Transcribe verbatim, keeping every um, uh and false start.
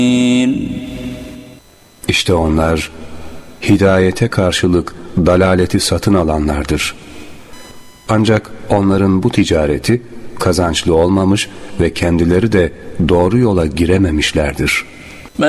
İşte onlar hidayete karşılık dalaleti satın alanlardır. Ancak onların bu ticareti kazançlı olmamış ve kendileri de doğru yola girememişlerdir.